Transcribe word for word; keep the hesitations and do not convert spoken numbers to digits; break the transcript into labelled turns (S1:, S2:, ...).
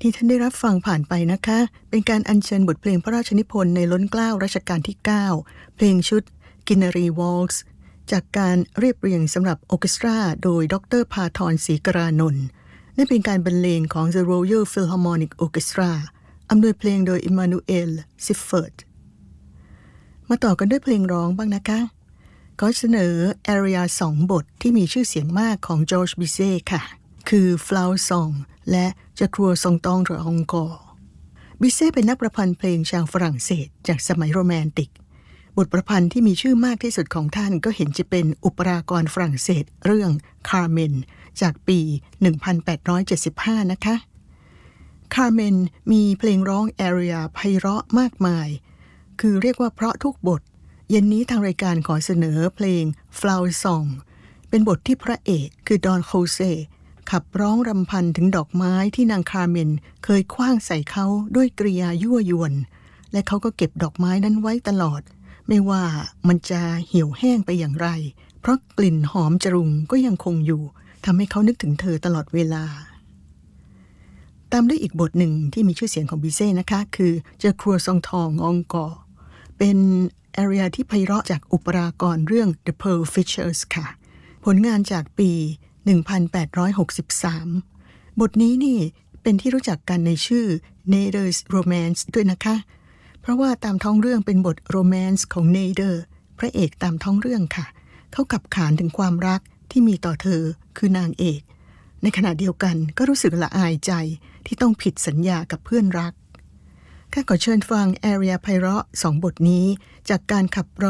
S1: ที่ท่านได้รับฟังผ่านไปนะคะเป็นการอัญเชิญบทเพลงพระราชนิพนธ์ในล้นเกล้ารัชกาลที่เก้าเพลงชุด Ginnery Waltz จากการเรียบเรียงสำหรับออร์เคสตราโดยดรภาธรศรีกรานนท์นั่นเป็นการบรรเลงของ The Royal Philharmonic Orchestra อำนวยเพลงโดย Emanuel Siffert มาต่อกันด้วยเพลงร้องบ้างนะคะขอเสนอ Aria สองบทที่มีชื่อเสียงมากของ Georges Bizet ค่ะคือ Flower Song และ Je crois s'entendre encore บิเซ่เป็นนักประพันธ์เพลงชาวฝรั่งเศสจากสมัยโรแมนติกบทประพันธ์ที่มีชื่อมากที่สุดของท่านก็เห็นจะเป็นอุปรากรฝรั่งเศสเรื่อง Carmen จากปี หนึ่งพันแปดร้อยเจ็ดสิบห้า นะคะ Carmen มีเพลงร้อง Aria ไพเราะมากมายคือเรียกว่าเพราะทุกบทเย็นนี้ทางรายการขอเสนอเพลง Flower Song เป็นบทที่พระเอกคือดอนโคเซขับร้องรำพันถึงดอกไม้ที่นางคาร์เมนเคยขว้างใส่เขาด้วยกริยายั่วยวนและเขาก็เก็บดอกไม้นั้นไว้ตลอดไม่ว่ามันจะเหี่ยวแห้งไปอย่างไรเพราะกลิ่นหอมจรุงก็ยังคงอยู่ทำให้เขานึกถึงเธอตลอดเวลาตามด้วยอีกบทหนึ่งที่มีชื่อเสียงของบิเซ่นะคะคือ Je crois s'entendre encore เป็นแอเรียที่ไพเราะจากอุปรากรเรื่อง The Pearl Fishers ค่ะผลงานจากปีหนึ่งพันแปดร้อยหกสิบสาม บทนี้นี่เป็นที่รู้จักกันในชื่อ Nader's Romance ด้วยนะคะเพราะว่าตามท้องเรื่องเป็นบทโรแมนซ์ของ Nader พระเอกตามท้องเรื่องค่ะเขาขับขานถึงความรักที่มีต่อเธอคือนางเอกในขณะเดียวกันก็รู้สึกละอายใจที่ต้องผิดสัญญากับเพื่อนรักข้าขอเชิญฟังแอเรียไพเราะสองบทนี้จากการขับร้อง